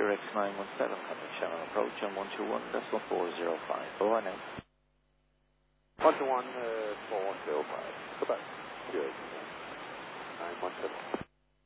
Victor X917 coming Shannon approach on 121.405. Over now. 121.405. Goodbye.